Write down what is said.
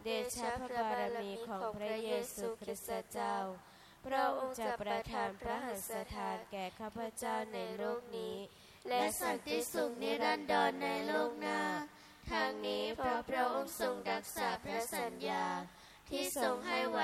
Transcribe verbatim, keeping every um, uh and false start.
เดชะพระบารมีของพระเยซูคริสต์เจ้าพระองค์จะประทานพระหัตถทานแก่ข้าพเจ้าในโลกนี้และสันติสุขนิรันดรในโลกหน้าทางนี้เพราะพระองค์ทรงรักษาพระสัญญาที่ทรงให้ไว้